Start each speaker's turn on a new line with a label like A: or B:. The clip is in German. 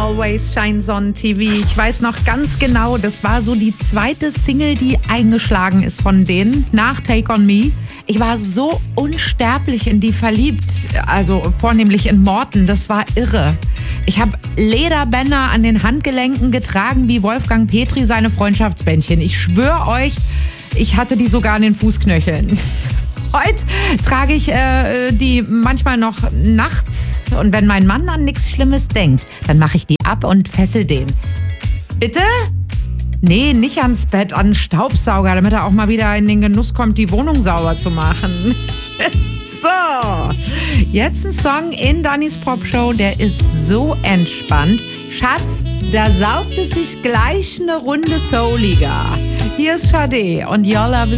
A: Always Shines on TV. Ich weiß noch ganz genau, das war so die zweite Single, die eingeschlagen ist von denen, nach Take On Me. Ich war so unsterblich in die verliebt, also vornehmlich in Morten, das war irre. Ich habe Lederbänder an den Handgelenken getragen wie Wolfgang Petri seine Freundschaftsbändchen. Ich schwöre euch, ich hatte die sogar an den Fußknöcheln. Heute trage ich die manchmal noch nachts und wenn mein Mann an nichts Schlimmes denkt, dann mache ich die ab und fessel den. Bitte? Nee, nicht ans Bett, an den Staubsauger, damit er auch mal wieder in den Genuss kommt, die Wohnung sauber zu machen. So, jetzt ein Song in Dannys Popshow, der ist so entspannt. Schatz, da saugt es sich gleich eine Runde souliger. Hier ist Sade und Your Love is